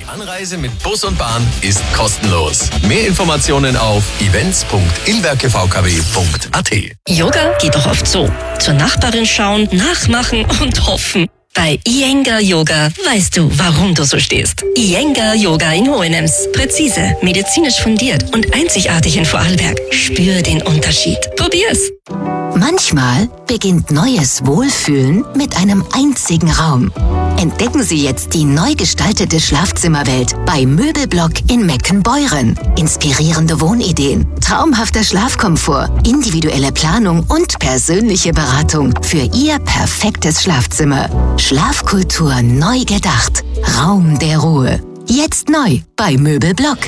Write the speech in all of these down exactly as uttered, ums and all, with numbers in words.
Anreise mit Bus und Bahn ist kostenlos. Mehr Informationen auf events punkt illwerke v k w punkt a t. Yoga geht doch oft so. Zur Nachbarin schauen, nachmachen und hoffen. Bei Iyengar Yoga weißt du, warum du so stehst. Iyengar Yoga in Hohenems. Präzise, medizinisch fundiert und einzigartig in Vorarlberg. Spür den Unterschied. Probier's. Manchmal beginnt neues Wohlfühlen mit einem einzigen Raum. Entdecken Sie jetzt die neu gestaltete Schlafzimmerwelt bei Möbelblock in Meckenbeuren. Inspirierende Wohnideen, traumhafter Schlafkomfort, individuelle Planung und persönliche Beratung für Ihr perfektes Schlafzimmer. Schlafkultur neu gedacht. Raum der Ruhe. Jetzt neu bei Möbelblock.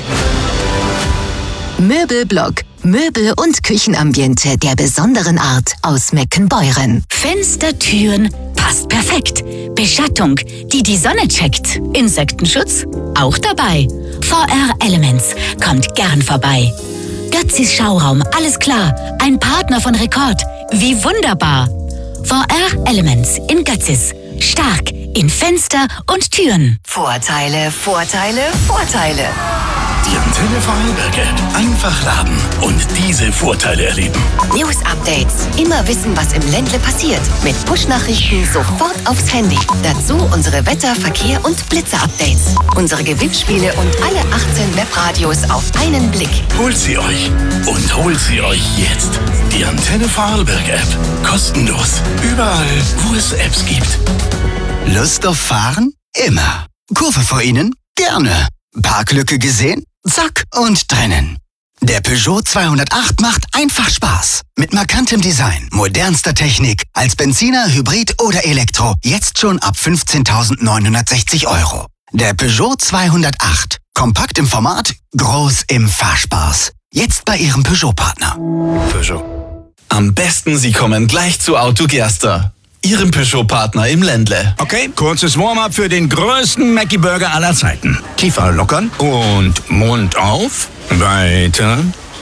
Möbelblock. Möbel- und Küchenambiente der besonderen Art aus Meckenbeuren. Fenster, Türen, passt perfekt. Beschattung, die die Sonne checkt. Insektenschutz, auch dabei. V R Elements, kommt gern vorbei. Götzis Schauraum, alles klar. Ein Partner von Rekord, wie wunderbar. V R Elements in Götzis. Stark in Fenster und Türen. Vorteile, Vorteile, Vorteile. Die Antenne Vorarlberg. Einfach laden und diese Vorteile erleben. News-Updates. Immer wissen, was im Ländle passiert. Mit Push-Nachrichten sofort aufs Handy. Dazu unsere Wetter-, Verkehr- und Blitzer-Updates. Unsere Gewinnspiele und alle achtzehn Webradios auf einen Blick. Holt sie euch und holt sie euch jetzt. Die Antenne Vorarlberg App. Kostenlos. Überall, wo es Apps gibt. Lust auf Fahren? Immer. Kurve vor Ihnen? Gerne. Parklücke gesehen? Zack und drinnen. Der Peugeot zweihundertacht macht einfach Spaß. Mit markantem Design, modernster Technik, als Benziner, Hybrid oder Elektro. Jetzt schon ab fünfzehntausendneunhundertsechzig Euro. Der Peugeot zweihundertacht. Kompakt im Format, groß im Fahrspaß. Jetzt bei Ihrem Peugeot-Partner. Peugeot. Am besten, Sie kommen gleich zu Auto Gerster, Ihrem Peugeot-Partner im Ländle. Okay, kurzes Warm-up für den größten Mackie-Burger aller Zeiten. Kiefer lockern und Mund auf. Weiter,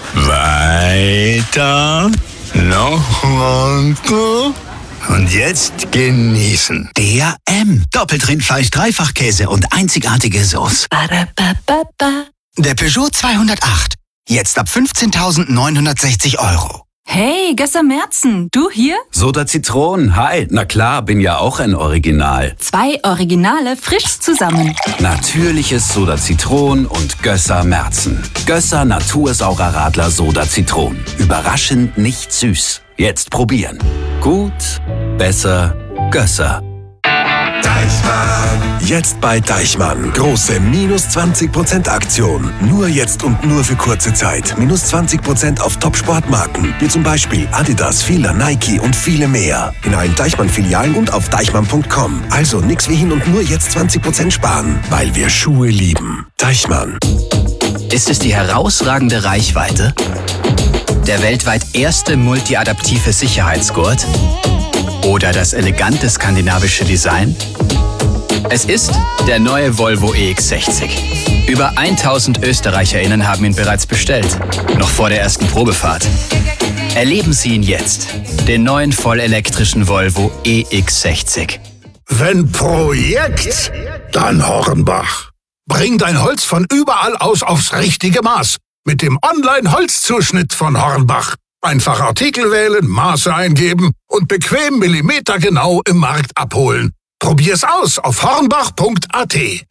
weiter, noch weiter. Und jetzt genießen. D A M. Doppelt Rindfleisch, Dreifachkäse und einzigartige Sauce. Der Peugeot zweihundertacht. Jetzt ab fünfzehntausendneunhundertsechzig Euro. Hey, Gösser Merzen, du hier? Soda Zitron, hi. Na klar, bin ja auch ein Original. Zwei Originale frisch zusammen. Natürliches Soda Zitron und Gösser Merzen. Gösser Natursaurer Radler Soda Zitron. Überraschend nicht süß. Jetzt probieren. Gut, besser, Gösser. Deichmann. Jetzt bei Deichmann. Große minus zwanzig Prozent Aktion. Nur jetzt und nur für kurze Zeit. Minus zwanzig Prozent auf Top-Sportmarken. Wie zum Beispiel Adidas, Fila, Nike und viele mehr. In allen Deichmann-Filialen und auf deichmann punkt com. Also nix wie hin und nur jetzt zwanzig Prozent sparen. Weil wir Schuhe lieben. Deichmann. Ist es die herausragende Reichweite? Der weltweit erste multiadaptive Sicherheitsgurt? Oder das elegante skandinavische Design? Es ist der neue Volvo E X sechzig. Über tausend ÖsterreicherInnen haben ihn bereits bestellt. Noch vor der ersten Probefahrt. Erleben Sie ihn jetzt. Den neuen vollelektrischen Volvo E X sechzig. Wenn Projekt, dann Hornbach. Bring dein Holz von überall aus aufs richtige Maß. Mit dem Online-Holzzuschnitt von Hornbach. Einfach Artikel wählen, Maße eingeben und bequem millimetergenau im Markt abholen. Probier's aus auf hornbach punkt a t.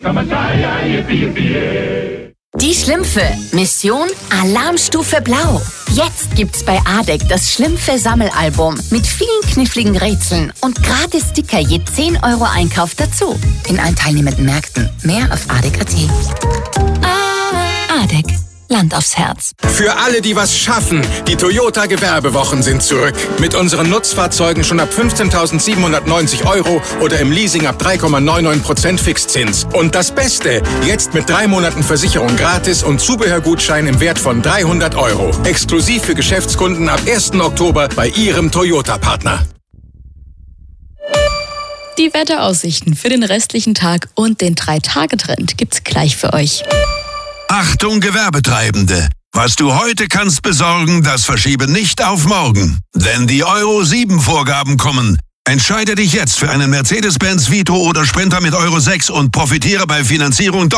Die Schlümpfe. Mission Alarmstufe Blau. Jetzt gibt's bei Adek das Schlümpfe-Sammelalbum mit vielen kniffligen Rätseln und gratis Sticker je zehn Euro Einkauf dazu. In allen teilnehmenden Märkten. Mehr auf adek punkt a t. Adek. Land aufs Herz. Für alle, die was schaffen, die Toyota Gewerbewochen sind zurück. Mit unseren Nutzfahrzeugen schon ab fünfzehntausendsiebenhundertneunzig Euro oder im Leasing ab drei Komma neunundneunzig Prozent Fixzins. Und das Beste, jetzt mit drei Monaten Versicherung gratis und Zubehörgutschein im Wert von dreihundert Euro. Exklusiv für Geschäftskunden ab ersten Oktober bei Ihrem Toyota-Partner. Die Wetteraussichten für den restlichen Tag und den drei-Tage-Trend gibt's gleich für euch. Achtung Gewerbetreibende! Was du heute kannst besorgen, das verschiebe nicht auf morgen. Denn die Euro sieben Vorgaben kommen. Entscheide dich jetzt für einen Mercedes-Benz Vito oder Sprinter mit Euro sechs und profitiere bei Finanzierung